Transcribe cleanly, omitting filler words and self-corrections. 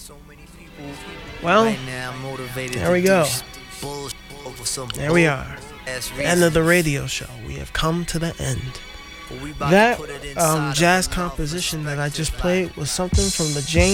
Well, there we go. There we are. The end of the radio show. We have come to the end. That jazz composition that I just played was something from the James